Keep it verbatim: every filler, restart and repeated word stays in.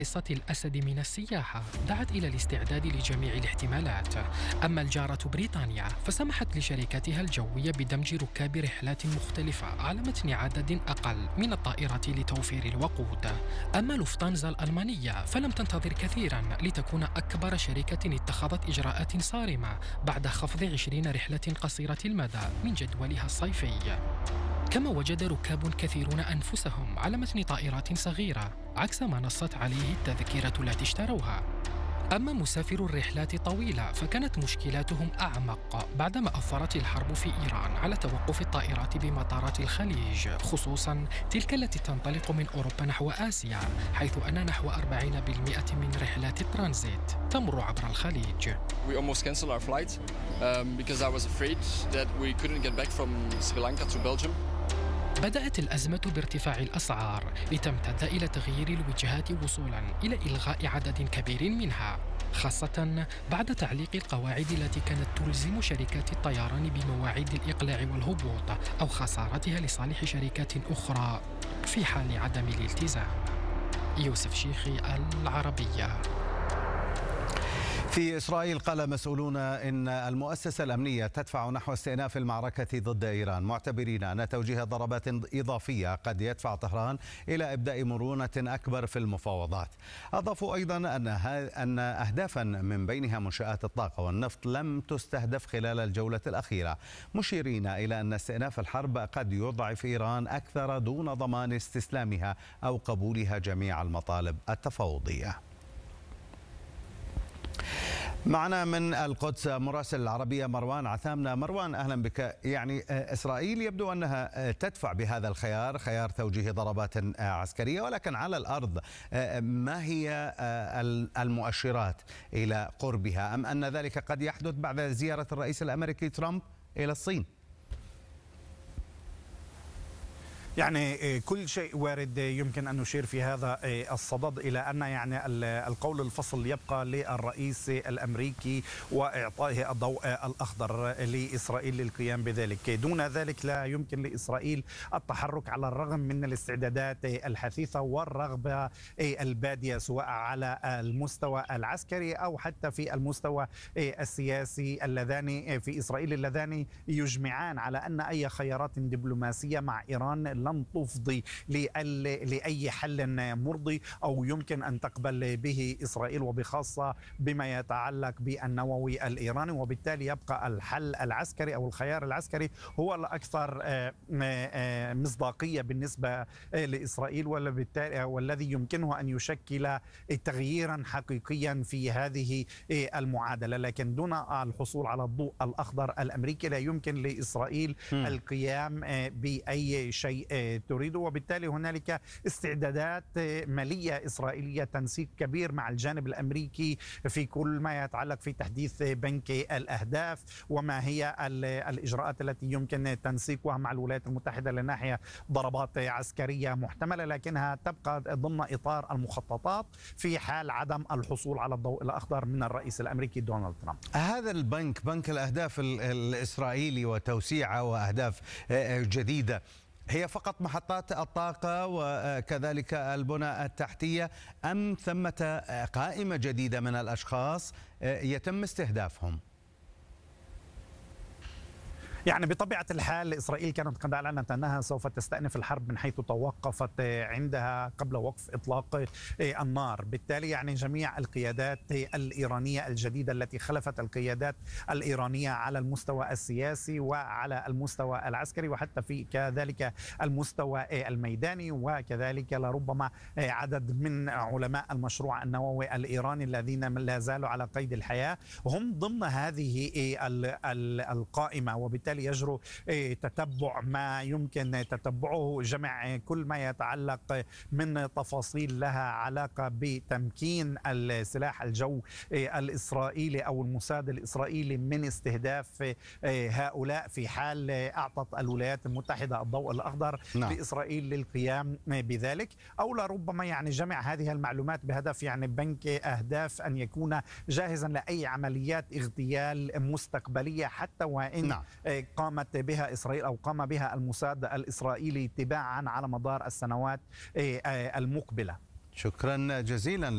قصة الأسد من السياحة دعت إلى الاستعداد لجميع الاحتمالات. أما الجارة بريطانيا فسمحت لشركاتها الجوية بدمج ركاب رحلات مختلفة على متن عدد أقل من الطائرات لتوفير الوقود. أما لوفتانزا الألمانية فلم تنتظر كثيرا لتكون أكبر شركة اتخذت إجراءات صارمة بعد خفض عشرين رحلة قصيرة المدى من جدولها الصيفي. كما وجد ركاب كثيرون أنفسهم على متن طائرات صغيرة عكس ما نصت عليه التذكرة التي اشتروها. أما مسافرو الرحلات الطويلة فكانت مشكلاتهم أعمق بعدما أثرت الحرب في إيران على توقف الطائرات بمطارات الخليج، خصوصا تلك التي تنطلق من أوروبا نحو آسيا، حيث أن نحو أربعين بالمئة من رحلات الترانزيت تمر عبر الخليج. We almost canceled our flight um, because I was afraid that we couldn't get back from Sri Lanka to Belgium. بدأت الأزمة بارتفاع الأسعار لتمتد إلى تغيير الوجهات وصولاً إلى إلغاء عدد كبير منها، خاصة بعد تعليق القواعد التي كانت تلزم شركات الطيران بمواعيد الإقلاع والهبوط أو خسارتها لصالح شركات أخرى في حال عدم الالتزام. يوسف شيخي، العربية. في إسرائيل قال مسؤولون إن المؤسسة الأمنية تدفع نحو استئناف المعركة ضد إيران، معتبرين أن توجيه ضربات إضافية قد يدفع طهران إلى إبداء مرونة أكبر في المفاوضات. أضافوا أيضا أن أن أهدافا من بينها منشآت الطاقة والنفط لم تستهدف خلال الجولة الأخيرة، مشيرين إلى أن استئناف الحرب قد يضعف إيران أكثر دون ضمان استسلامها أو قبولها جميع المطالب التفاوضية. معنا من القدس مراسل العربية مروان عثامنة. مروان، أهلا بك. يعني إسرائيل يبدو أنها تدفع بهذا الخيار، خيار توجيه ضربات عسكرية، ولكن على الأرض ما هي المؤشرات إلى قربها، أم أن ذلك قد يحدث بعد زيارة الرئيس الأمريكي ترامب إلى الصين؟ يعني كل شيء وارد. يمكن أن نشير في هذا الصدد إلى أن يعني القول الفصل يبقى للرئيس الأمريكي وإعطائه الضوء الأخضر لإسرائيل للقيام بذلك. دون ذلك لا يمكن لإسرائيل التحرك على الرغم من الاستعدادات الحثيثة والرغبة البادية، سواء على المستوى العسكري أو حتى في المستوى السياسي، اللذان في إسرائيل اللذان يجمعان على أن أي خيارات دبلوماسية مع إيران لن تفضي لأي حل مرضي أو يمكن أن تقبل به إسرائيل، وبخاصة بما يتعلق بالنووي الإيراني. وبالتالي يبقى الحل العسكري أو الخيار العسكري هو الأكثر مصداقية بالنسبة لإسرائيل، وبالتالي والذي يمكنه أن يشكل تغييرا حقيقيا في هذه المعادلة. لكن دون الحصول على الضوء الأخضر الأمريكي لا يمكن لإسرائيل م. القيام بأي شيء تريده، وبالتالي هنالك استعدادات مالية إسرائيلية، تنسيق كبير مع الجانب الأمريكي في كل ما يتعلق في تحديث بنك الأهداف وما هي الإجراءات التي يمكن تنسيقها مع الولايات المتحدة لناحية ضربات عسكرية محتملة، لكنها تبقى ضمن إطار المخططات في حال عدم الحصول على الضوء الأخضر من الرئيس الأمريكي دونالد ترامب. هذا البنك، بنك الأهداف الإسرائيلي وتوسيعه وأهداف جديدة، هي فقط محطات الطاقة وكذلك البنى التحتية، أم ثمة قائمة جديدة من الأشخاص يتم استهدافهم؟ يعني بطبيعة الحال إسرائيل كانت قد أعلنت أنها سوف تستأنف الحرب من حيث توقفت عندها قبل وقف إطلاق النار. بالتالي يعني جميع القيادات الإيرانية الجديدة التي خلفت القيادات الإيرانية على المستوى السياسي وعلى المستوى العسكري وحتى في كذلك المستوى الميداني، وكذلك لربما عدد من علماء المشروع النووي الإيراني الذين لا زالوا على قيد الحياة هم ضمن هذه القائمة. وبالتالي يجروا تتبع ما يمكن تتبعه، جمع كل ما يتعلق من تفاصيل لها علاقة بتمكين السلاح الجو الإسرائيلي أو الموساد الإسرائيلي من استهداف هؤلاء في حال أعطت الولايات المتحدة الضوء الأخضر نعم. لإسرائيل للقيام بذلك، أو لربما يعني جمع هذه المعلومات بهدف يعني بنك أهداف أن يكون جاهزا لأي عمليات اغتيال مستقبلية حتى وإن نعم. قامت بها إسرائيل أو قام بها الموساد الإسرائيلي تباعا على مدار السنوات المقبلة. شكرا جزيلا.